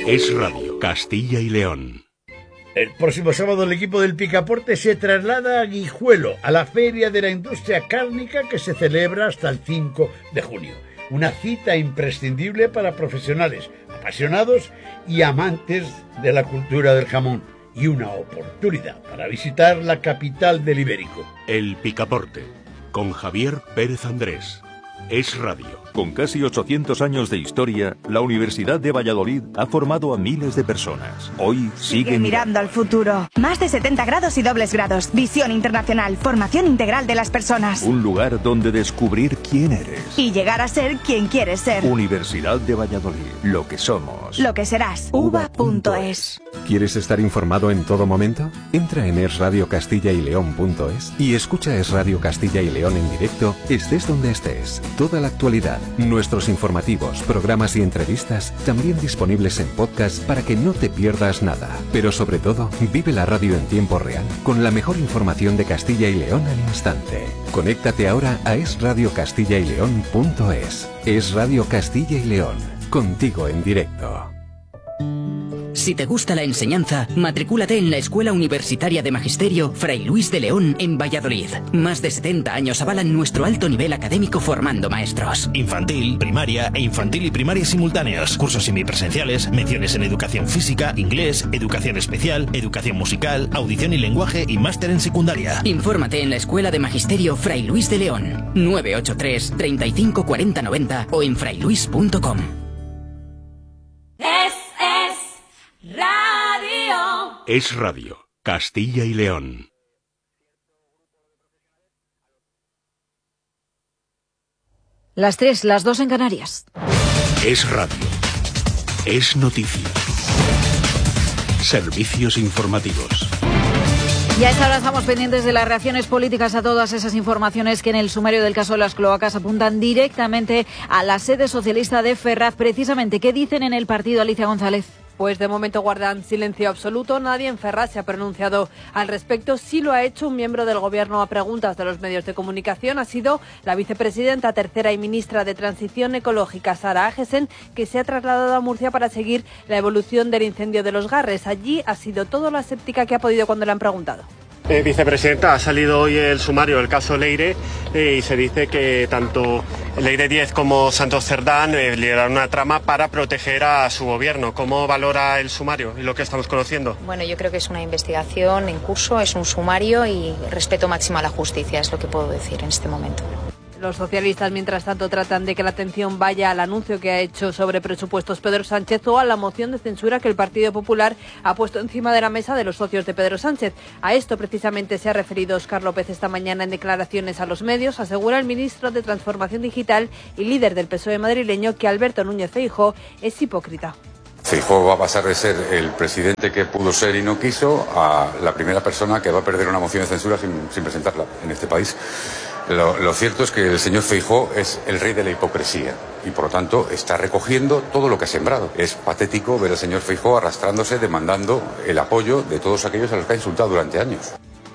Es Radio, Castilla y León. El próximo sábado el equipo del Picaporte se traslada a Guijuelo, a la Feria de la Industria Cárnica que se celebra hasta el 5 de junio. Una cita imprescindible para profesionales, apasionados y amantes de la cultura del jamón. Y una oportunidad para visitar la capital del Ibérico. El Picaporte, con Javier Pérez Andrés. Es Radio. Con casi 800 años de historia, la Universidad de Valladolid ha formado a miles de personas. Hoy sigue mirando al futuro. Más de 70 grados y dobles grados. Visión internacional. Formación integral de las personas. Un lugar donde descubrir quién eres. Y llegar a ser quien quieres ser. Universidad de Valladolid. Lo que somos. Lo que serás. uva.es. ¿Quieres estar informado en todo momento? Entra en esradiocastilla-y-león.es y escucha Es Radio Castilla y León en directo, estés donde estés. Toda la actualidad, nuestros informativos, programas y entrevistas también disponibles en podcast para que no te pierdas nada. Pero sobre todo, vive la radio en tiempo real, con la mejor información de Castilla y León al instante. Conéctate ahora a esradiocastilla-y-león.es. Es Radio Castilla y León, contigo en directo. Si te gusta la enseñanza, matricúlate en la Escuela Universitaria de Magisterio Fray Luis de León en Valladolid. Más de 70 años avalan nuestro alto nivel académico formando maestros. Infantil, primaria e infantil y primaria simultáneos. Cursos semipresenciales, menciones en educación física, inglés, educación especial, educación musical, audición y lenguaje y máster en secundaria. Infórmate en la Escuela de Magisterio Fray Luis de León. 983 35 40 90 o en frayluis.com. Radio. Es Radio, Castilla y León. Las 3, las 2 en Canarias. Es Radio. Es noticia. Servicios informativos. Y a esta hora estamos pendientes de las reacciones políticas a todas esas informaciones que en el sumario del caso de las cloacas apuntan directamente a la sede socialista de Ferraz. Precisamente, ¿qué dicen en el partido, Alicia González? Pues de momento guardan silencio absoluto. Nadie en Ferraz se ha pronunciado al respecto. Sí lo ha hecho un miembro del Gobierno a preguntas de los medios de comunicación. Ha sido la vicepresidenta tercera y ministra de Transición Ecológica, Sara Agesen, que se ha trasladado a Murcia para seguir la evolución del incendio de Los Garres. Allí ha sido todo lo aséptica que ha podido cuando le han preguntado. Vicepresidenta, ha salido hoy el sumario del caso Leire y se dice que tanto Leire 10 como Santos Cerdán lideraron una trama para proteger a su gobierno. ¿Cómo valora el sumario y lo que estamos conociendo? Bueno, yo creo que es una investigación en curso, es un sumario y respeto máximo a la justicia, es lo que puedo decir en este momento. Los socialistas, mientras tanto, tratan de que la atención vaya al anuncio que ha hecho sobre presupuestos Pedro Sánchez o a la moción de censura que el Partido Popular ha puesto encima de la mesa de los socios de Pedro Sánchez. A esto precisamente se ha referido Óscar López esta mañana en declaraciones a los medios. Asegura el ministro de Transformación Digital y líder del PSOE madrileño que Alberto Núñez Feijóo es hipócrita. Feijóo va a pasar de ser el presidente que pudo ser y no quiso a la primera persona que va a perder una moción de censura sin presentarla en este país. Lo cierto es que el señor Feijóo es el rey de la hipocresía y por lo tanto está recogiendo todo lo que ha sembrado. Es patético ver al señor Feijóo arrastrándose demandando el apoyo de todos aquellos a los que ha insultado durante años.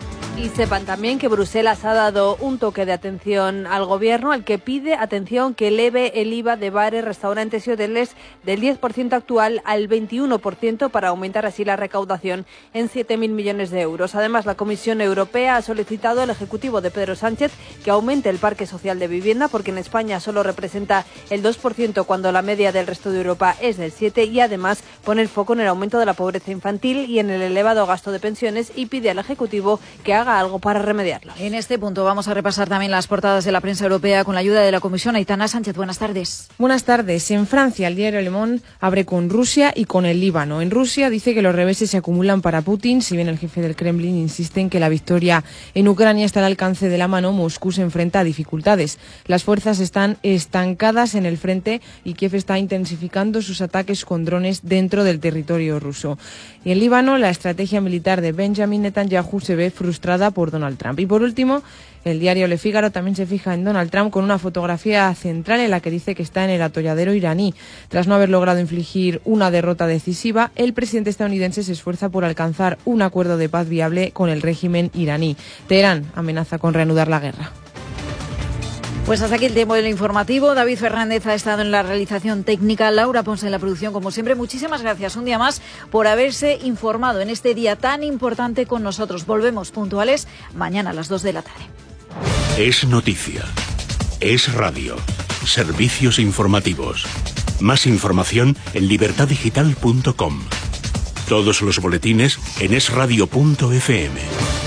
Y sepan también que Bruselas ha dado un toque de atención al gobierno, al que pide, atención, que eleve el IVA de bares, restaurantes y hoteles del 10% actual al 21% para aumentar así la recaudación en 7.000 millones de euros. Además, la Comisión Europea ha solicitado al Ejecutivo de Pedro Sánchez que aumente el parque social de vivienda, porque en España solo representa el 2% cuando la media del resto de Europa es del 7%, y además pone el foco en el aumento de la pobreza infantil y en el elevado gasto de pensiones, y pide al Ejecutivo que haga algo para remediarlo. En este punto vamos a repasar también las portadas de la prensa europea con la ayuda de la Comisión. Aitana Sánchez, buenas tardes. Buenas tardes. En Francia, el diario Le Monde abre con Rusia y con el Líbano. En Rusia dice que los reveses se acumulan para Putin, si bien el jefe del Kremlin insiste en que la victoria en Ucrania está al alcance de la mano. Moscú se enfrenta a dificultades. Las fuerzas están estancadas en el frente y Kiev está intensificando sus ataques con drones dentro del territorio ruso. Y en Líbano, la estrategia militar de Benjamin Netanyahu se ve frustrada por Donald Trump. Y por último, el diario Le Figaro también se fija en Donald Trump con una fotografía central en la que dice que está en el atolladero iraní. Tras no haber logrado infligir una derrota decisiva, el presidente estadounidense se esfuerza por alcanzar un acuerdo de paz viable con el régimen iraní. Teherán amenaza con reanudar la guerra. Pues hasta aquí el tiempo del informativo. David Fernández ha estado en la realización técnica, Laura Ponce en la producción, como siempre. Muchísimas gracias un día más por haberse informado en este día tan importante con nosotros. Volvemos puntuales mañana a las 2 de la tarde. Es noticia. Es radio. Servicios informativos. Más información en libertaddigital.com. Todos los boletines en esradio.fm.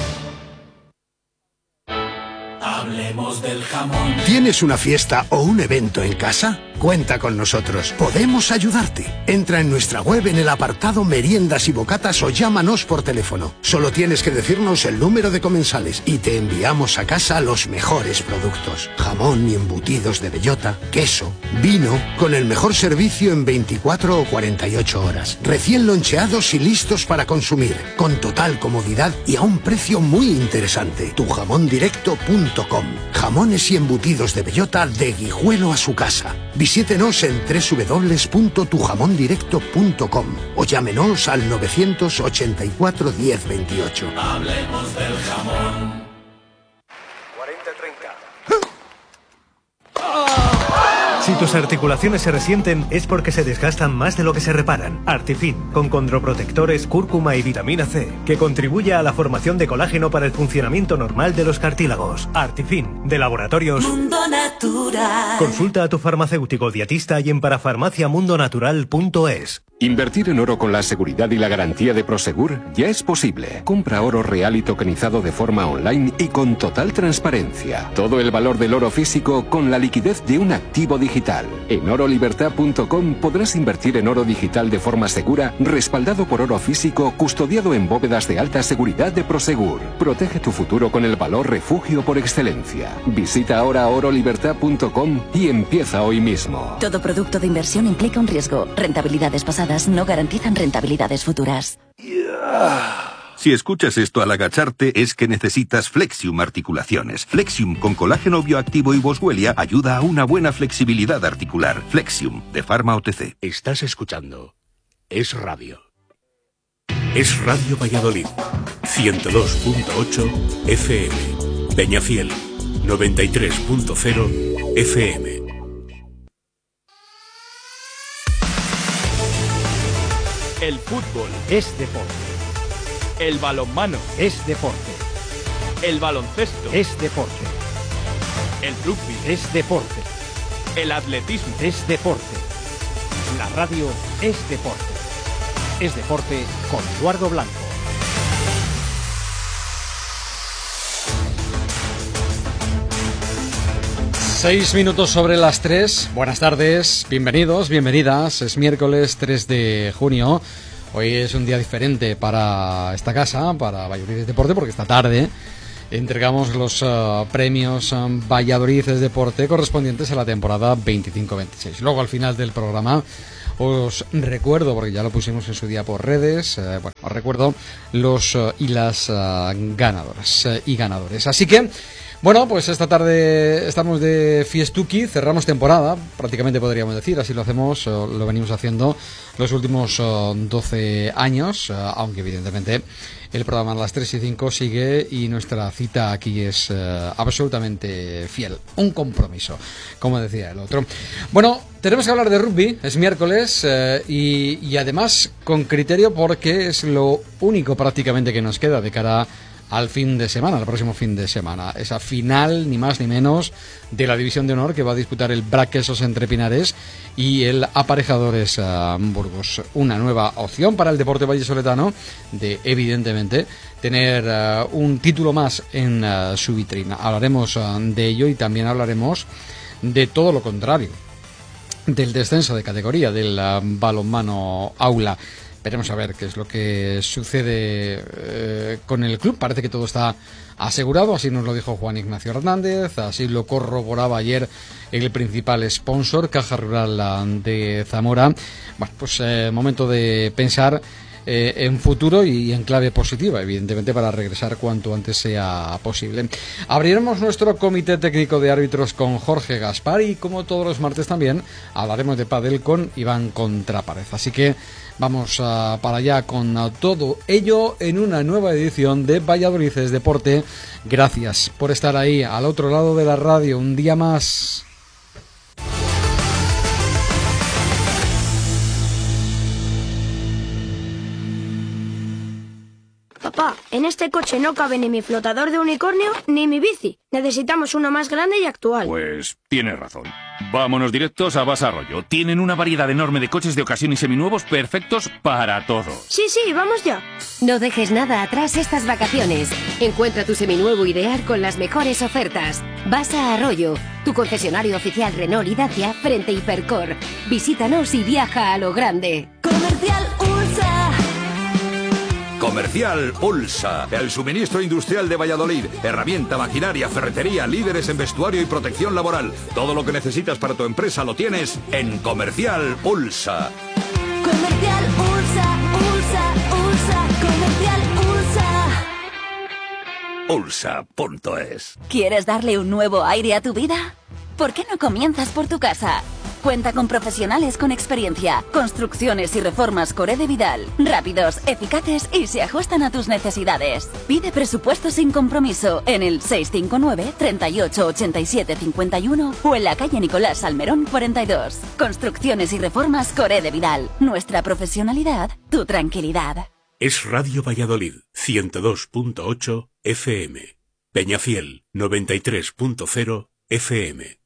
Hablemos del jamón. ¿Tienes una fiesta o un evento en casa? Cuenta con nosotros. Podemos ayudarte. Entra en nuestra web en el apartado Meriendas y Bocatas o llámanos por teléfono. Solo tienes que decirnos el número de comensales y te enviamos a casa los mejores productos. Jamón y embutidos de bellota, queso, vino, con el mejor servicio en 24 o 48 horas. Recién loncheados y listos para consumir, con total comodidad y a un precio muy interesante. Tujamondirecto.com. Jamones y embutidos de bellota de Guijuelo a su casa. Visítenos en www.tujamondirecto.com o llámenos al 984 1028. Hablemos del jamón. 40-30. Si tus articulaciones se resienten es porque se desgastan más de lo que se reparan. Artifin, con condroprotectores, cúrcuma y vitamina C, que contribuye a la formación de colágeno para el funcionamiento normal de los cartílagos. Artifin, de Laboratorios Mundo Natural. Consulta a tu farmacéutico dietista y en parafarmaciamundonatural.es. Invertir en oro con la seguridad y la garantía de Prosegur ya es posible. Compra oro real y tokenizado de forma online y con total transparencia. Todo el valor del oro físico con la liquidez de un activo digital. En orolibertad.com podrás invertir en oro digital de forma segura, respaldado por oro físico, custodiado en bóvedas de alta seguridad de Prosegur. Protege tu futuro con el valor refugio por excelencia. Visita ahora orolibertad.com y empieza hoy mismo. Todo producto de inversión implica un riesgo. Rentabilidades pasadas no garantizan rentabilidades futuras. Si escuchas esto al agacharte es que necesitas Flexium Articulaciones. Flexium con colágeno bioactivo y boswellia ayuda a una buena flexibilidad articular. Flexium, de Pharma OTC. Estás escuchando Es Radio. Es Radio Valladolid. 102.8 FM. Peñafiel. 93.0 FM. El fútbol es deporte. El balonmano es deporte. El baloncesto es deporte. El rugby es deporte. El atletismo es deporte. La radio es deporte. Es deporte con Eduardo Blanco. Seis minutos sobre las 3. Buenas tardes, bienvenidos, bienvenidas. Es miércoles 3 de junio. Hoy es un día diferente para esta casa, para Valladolid Deporte, porque esta tarde entregamos los premios Valladolid Deporte correspondientes a la temporada 25-26. Luego, al final del programa, os recuerdo, porque ya lo pusimos en su día por redes, os recuerdo los y las ganadoras y ganadores. Así que, bueno, pues esta tarde estamos de fiestuki, cerramos temporada, prácticamente podríamos decir, así lo hacemos, lo venimos haciendo los últimos 12 años, aunque evidentemente el programa a las 3 y 5 sigue y nuestra cita aquí es absolutamente fiel, un compromiso, como decía el otro. Bueno, tenemos que hablar de rugby, es miércoles y además con criterio porque es lo único prácticamente que nos queda de cara al fin de semana, al próximo fin de semana. Esa final, ni más ni menos, de la División de Honor que va a disputar el Braquesos entre Pinares y el Aparejadores Burgos. Una nueva opción para el deporte vallisoletano de, evidentemente, tener un título más en su vitrina. Hablaremos de ello y también hablaremos de todo lo contrario, del descenso de categoría, del balonmano aula. Veremos a ver qué es lo que sucede con el club. Parece que todo está asegurado, así nos lo dijo Juan Ignacio Hernández, así lo corroboraba ayer el principal sponsor, Caja Rural de Zamora. Bueno, pues momento de pensar en futuro y en clave positiva, evidentemente, para regresar cuanto antes sea posible. Abriremos nuestro comité técnico de árbitros con Jorge Gaspar y, como todos los martes también, hablaremos de pádel con Iván Contrapared. Así que vamos para allá con todo ello en una nueva edición de Valladolid es Deporte. Gracias por estar ahí al otro lado de la radio un día más. Papá, en este coche no cabe ni mi flotador de unicornio ni mi bici. Necesitamos uno más grande y actual. Pues tienes razón. Vámonos directos a Basa Arroyo. Tienen una variedad enorme de coches de ocasión y seminuevos perfectos para todo. Sí, vamos ya. No dejes nada atrás estas vacaciones. Encuentra tu seminuevo ideal con las mejores ofertas. Basa Arroyo, tu concesionario oficial Renault y Dacia frente Hipercor. Visítanos y viaja a lo grande. Comercial Ulsa. Comercial Ulsa, el suministro industrial de Valladolid. Herramienta, maquinaria, ferretería, líderes en vestuario y protección laboral. Todo lo que necesitas para tu empresa lo tienes en Comercial Ulsa. Comercial Ulsa, Comercial Ulsa. Ulsa.es. ¿Quieres darle un nuevo aire a tu vida? ¿Por qué no comienzas por tu casa? Cuenta con profesionales con experiencia, construcciones y reformas Coré de Vidal, rápidos, eficaces y se ajustan a tus necesidades. Pide presupuesto sin compromiso en el 659 38 87 51 o en la calle Nicolás Salmerón 42. Construcciones y reformas Coré de Vidal. Nuestra profesionalidad, tu tranquilidad. Es Radio Valladolid 102.8 FM. Peñafiel 93.0 FM.